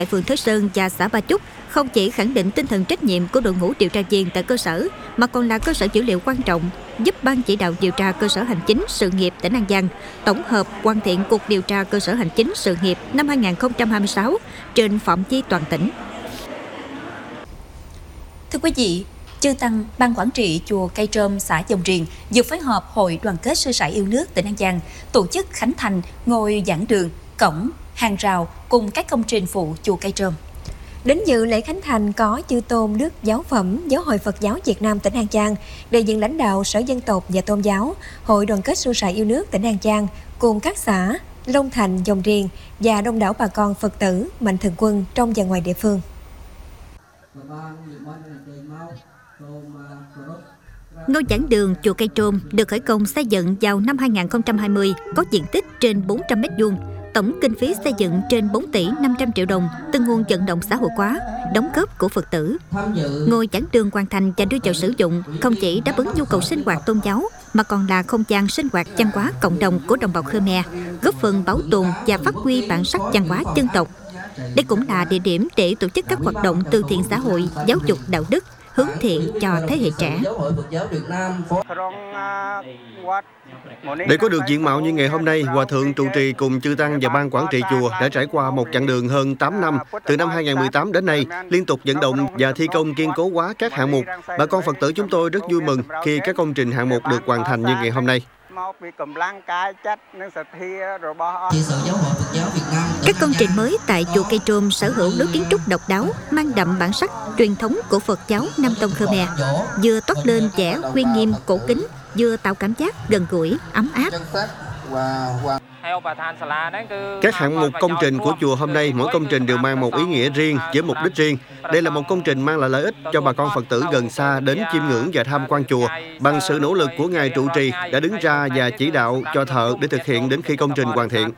tại phường Thới Sơn và xã Ba Chúc không chỉ khẳng định tinh thần trách nhiệm của đội ngũ điều tra viên tại cơ sở, mà còn là cơ sở dữ liệu quan trọng giúp Ban chỉ đạo điều tra cơ sở hành chính sự nghiệp tỉnh An Giang tổng hợp hoàn thiện cuộc điều tra cơ sở hành chính sự nghiệp năm 2026 trên phạm vi toàn tỉnh. Thưa quý vị, chư tăng Ban quản trị chùa Cây Trôm, xã Dòng Riềng vừa phối hợp Hội Đoàn kết Sư sãi yêu nước tỉnh An Giang tổ chức khánh thành ngôi giảng đường, cổng, hàng rào cùng các công trình phụ chùa Cây Trôm. Đến dự lễ khánh thành có chư tôn đức giáo phẩm Giáo hội Phật giáo Việt Nam tỉnh An Giang, đại diện lãnh đạo Sở Dân tộc và Tôn giáo, Hội Đoàn kết Sư sãi yêu nước tỉnh An Giang cùng các xã Long Thành, Dòng Riềng và đông đảo bà con Phật tử, mạnh thường quân trong và ngoài địa phương. Ngôi giảng đường chùa Cây Trôm được khởi công xây dựng vào năm 2020, có diện tích trên 400 m², tổng kinh phí xây dựng trên 4 tỷ 500 triệu đồng từ nguồn vận động xã hội hóa, đóng góp của Phật tử. Ngôi giảng đường hoàn thành và đưa vào sử dụng không chỉ đáp ứng nhu cầu sinh hoạt tôn giáo, mà còn là không gian sinh hoạt văn hóa cộng đồng của đồng bào Khmer, góp phần bảo tồn và phát huy bản sắc văn hóa dân tộc. Đây cũng là địa điểm để tổ chức các hoạt động từ thiện xã hội, giáo dục đạo đức, hướng thiện cho thế hệ trẻ. Để có được diện mạo như ngày hôm nay, Hòa thượng trụ trì cùng chư tăng và ban quản trị chùa đã trải qua một chặng đường hơn 8 năm. Từ năm 2018 đến nay, liên tục vận động và thi công kiên cố hóa các hạng mục. Bà con Phật tử chúng tôi rất vui mừng khi các công trình hạng mục được hoàn thành như ngày hôm nay. Các công trình mới tại chùa Cây Trôm sở hữu lối kiến trúc độc đáo, mang đậm bản sắc truyền thống của Phật giáo Nam Tông Khmer, vừa toát lên vẻ uy nghiêm cổ kính, vừa tạo cảm giác gần gũi, ấm áp. Các hạng mục công trình của chùa hôm nay, mỗi công trình đều mang một ý nghĩa riêng với mục đích riêng. Đây là một công trình mang lại lợi ích cho bà con Phật tử gần xa đến chiêm ngưỡng và tham quan chùa. Bằng sự nỗ lực của ngài trụ trì đã đứng ra và chỉ đạo cho thợ để thực hiện đến khi công trình hoàn thiện.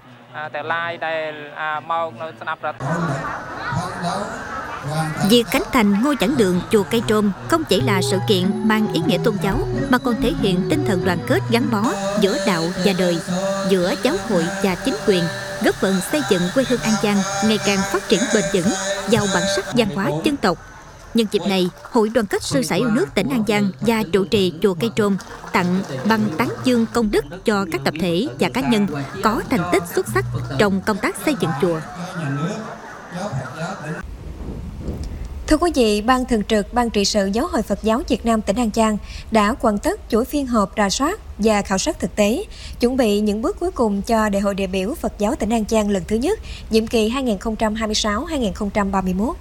Việc khánh thành ngôi giảng đường chùa Cây Trôm không chỉ là sự kiện mang ý nghĩa tôn giáo, mà còn thể hiện tinh thần đoàn kết gắn bó giữa đạo và đời, giữa giáo hội và chính quyền, góp phần xây dựng quê hương An Giang ngày càng phát triển bền vững, giàu bản sắc văn hóa dân tộc. Nhân dịp này, Hội Đoàn kết Sư sãi yêu nước tỉnh An Giang và trụ trì chùa Cây Trôm tặng bằng tán dương công đức cho các tập thể và cá nhân có thành tích xuất sắc trong công tác xây dựng chùa. Thưa quý vị, Ban Thường trực Ban trị sự Giáo hội Phật giáo Việt Nam tỉnh An Giang đã hoàn tất chuỗi phiên họp rà soát và khảo sát thực tế, chuẩn bị những bước cuối cùng cho Đại hội đại biểu Phật giáo tỉnh An Giang lần thứ nhất, nhiệm kỳ 2026-2031.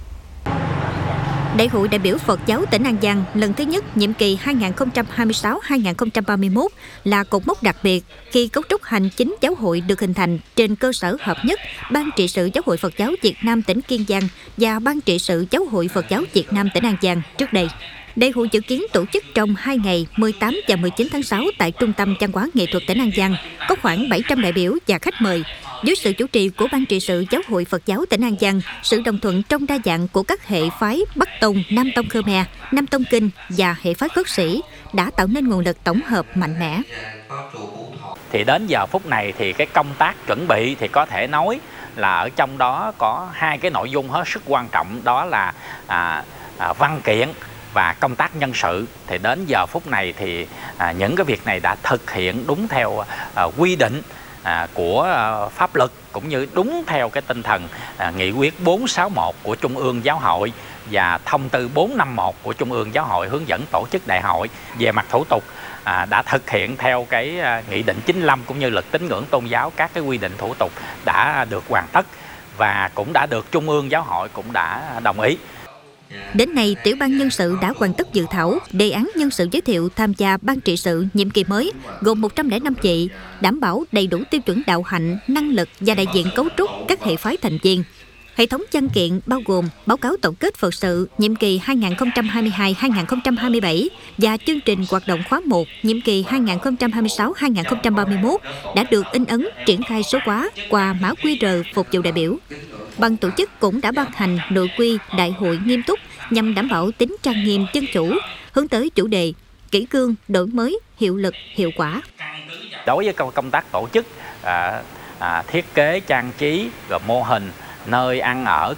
Đại hội đại biểu Phật giáo tỉnh An Giang lần thứ nhất nhiệm kỳ 2026-2031 là cột mốc đặc biệt khi cấu trúc hành chính giáo hội được hình thành trên cơ sở hợp nhất Ban trị sự Giáo hội Phật giáo Việt Nam tỉnh Kiên Giang và Ban trị sự Giáo hội Phật giáo Việt Nam tỉnh An Giang trước đây. Đại hội dự kiến tổ chức trong 2 ngày 18 và 19 tháng 6 tại Trung tâm Văn hóa Nghệ thuật tỉnh An Giang, có khoảng 700 đại biểu và khách mời. Với sự chủ trì của Ban trị sự Giáo hội Phật giáo tỉnh An Giang, sự đồng thuận trong đa dạng của các hệ phái Bắc Tông, Nam Tông Khmer, Nam Tông Kinh và hệ phái Khất sĩ đã tạo nên nguồn lực tổng hợp mạnh mẽ. Thì đến giờ phút này thì cái công tác chuẩn bị thì có thể nói là ở trong đó có hai cái nội dung hết sức quan trọng, đó là văn kiện và công tác nhân sự. Thì đến giờ phút này thì những cái việc này đã thực hiện đúng theo quy định của pháp luật, cũng như đúng theo cái tinh thần nghị quyết 461 của Trung ương Giáo hội và thông tư 451 của Trung ương Giáo hội hướng dẫn tổ chức đại hội. Về mặt thủ tục đã thực hiện theo cái nghị định 95 cũng như luật tín ngưỡng tôn giáo, các cái quy định thủ tục đã được hoàn tất và cũng đã được Trung ương Giáo hội cũng đã đồng ý. Đến nay, Tiểu ban nhân sự đã hoàn tất dự thảo đề án nhân sự giới thiệu tham gia Ban trị sự nhiệm kỳ mới, gồm 105 vị, đảm bảo đầy đủ tiêu chuẩn đạo hạnh, năng lực và đại diện cấu trúc các hệ phái thành viên. Hệ thống văn kiện bao gồm báo cáo tổng kết Phật sự nhiệm kỳ 2022-2027 và chương trình hoạt động khóa 1 nhiệm kỳ 2026-2031 đã được in ấn triển khai số hóa qua mã QR phục vụ đại biểu. Ban tổ chức cũng đã ban hành nội quy đại hội nghiêm túc nhằm đảm bảo tính trang nghiêm dân chủ, hướng tới chủ đề kỷ cương, đổi mới, hiệu lực, hiệu quả. Đối với công tác tổ chức, thiết kế trang trí, rồi mô hình, nơi ăn ở,